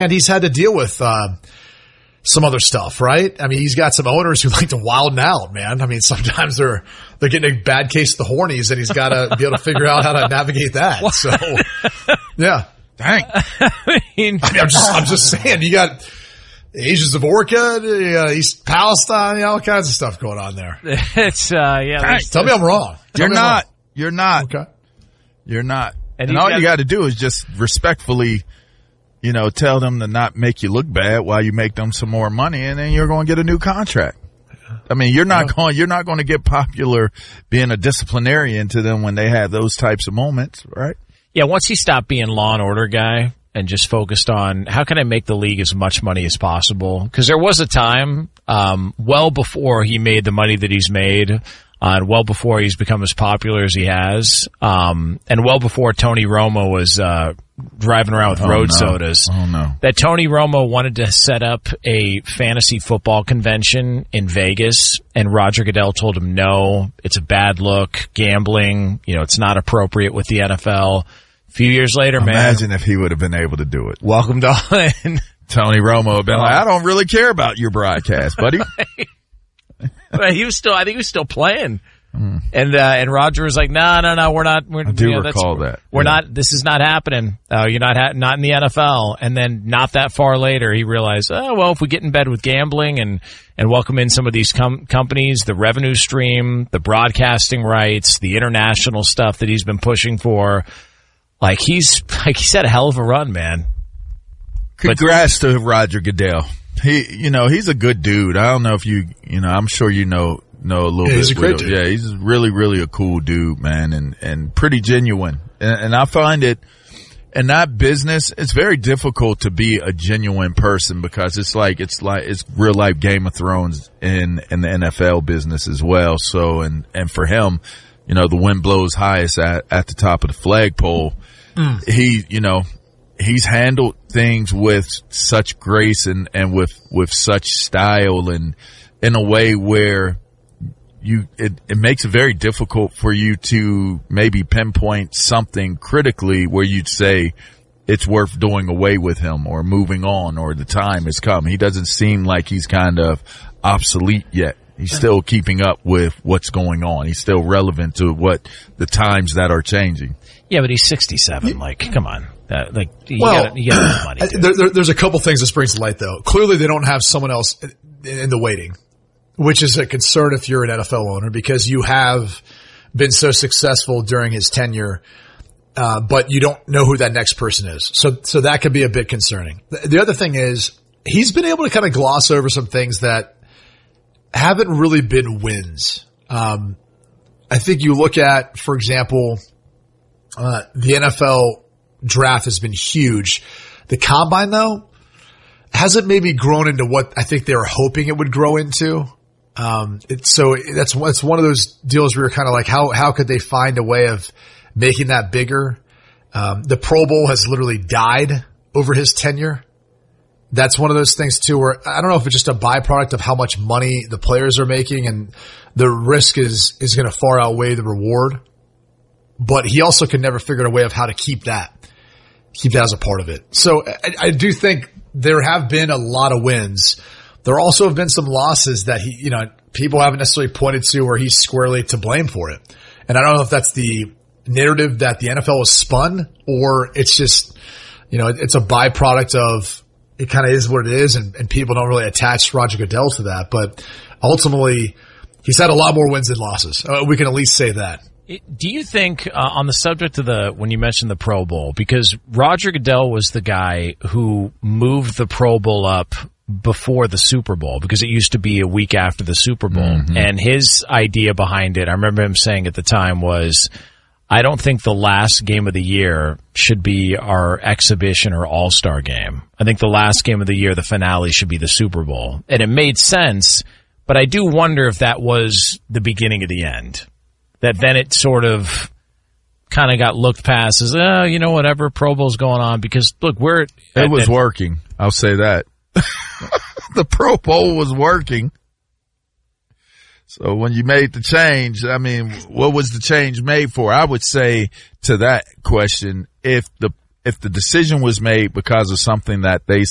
And he's had to deal with some other stuff, right? I mean, he's got some owners who like to wild out, man. I mean, sometimes they're getting a bad case of the hornies, and he's got to be able to figure out how to navigate that. What? So, yeah. Dang. I'm just saying, you got Asians of Orca, East Palestine, all kinds of stuff going on there. It's tell me I'm wrong. You're not. Okay. You're not. And all you got to do is just respectfully, tell them to not make you look bad while you make them some more money, and then you're going to get a new contract. I mean, you're not going to get popular being a disciplinarian to them when they have those types of moments, right? Yeah. Once he stopped being Law and Order guy and just focused on how can I make the league as much money as possible? Because there was a time, well before he made the money that he's made, and well before he's become as popular as he has, and well before Tony Romo was driving around with road sodas. Oh, no. That Tony Romo wanted to set up a fantasy football convention in Vegas, and Roger Goodell told him, no, it's a bad look, gambling, it's not appropriate with the NFL. A few years later, Imagine if he would have been able to do it. Welcome to All In. Tony Romo would have been like, I don't really care about your broadcast, buddy. But I think he was still playing. And Roger was like, no, we're not. I do recall that. We're not, this is not happening. You're not in the NFL. And then not that far later, he realized, if we get in bed with gambling and welcome in some of these companies, the revenue stream, the broadcasting rights, the international stuff that he's been pushing for, he's had a hell of a run, man. Congrats to Roger Goodell. He's a good dude. I don't know if I'm sure know a little bit. He's a great dude. Yeah, he's really, really a cool dude, man, and pretty genuine. And I find it, in that business, it's very difficult to be a genuine person because it's real life Game of Thrones in the NFL business as well. So, and for him, the wind blows highest at the top of the flagpole. He's handled things with such grace and with such style and in a way where it makes it very difficult for you to maybe pinpoint something critically where you'd say it's worth doing away with him or moving on or the time has come. He doesn't seem like he's kind of obsolete yet. He's still keeping up with what's going on. He's still relevant to what the times that are changing. Yeah, but he's 67. Come on. You gotta have money. There's a couple things this brings to light, though. Clearly, they don't have someone else in the waiting, which is a concern if you're an NFL owner because you have been so successful during his tenure, but you don't know who that next person is. So that could be a bit concerning. The other thing is he's been able to kind of gloss over some things that haven't really been wins. I think you look at, for example, the NFL draft has been huge. The combine, though, hasn't maybe grown into what I think they were hoping it would grow into. It's one of those deals where you're kind of like, how could they find a way of making that bigger? The Pro Bowl has literally died over his tenure. That's one of those things too, where I don't know if it's just a byproduct of how much money the players are making and the risk is going to far outweigh the reward. But he also can never figure out a way of how to keep that as a part of it. So I do think there have been a lot of wins. There also have been some losses that people haven't necessarily pointed to where he's squarely to blame for it. And I don't know if that's the narrative that the NFL has spun or it's just, it's a byproduct of it kind of is what it is. And people don't really attach Roger Goodell to that. But ultimately, he's had a lot more wins than losses. We can at least say that. Do you think, on the subject of when you mentioned the Pro Bowl, because Roger Goodell was the guy who moved the Pro Bowl up before the Super Bowl, because it used to be a week after the Super Bowl. Mm-hmm. And his idea behind it, I remember him saying at the time was, I don't think the last game of the year should be our exhibition or all-star game. I think the last game of the year, the finale, should be the Super Bowl. And it made sense, but I do wonder if that was the beginning of the end. That then it sort of kind of got looked past as, whatever, Pro Bowl's going on. Because, look, it was working. I'll say that. The Pro Bowl was working. So when you made the change, I mean, what was the change made for? I would say to that question, if the decision was made because of something that they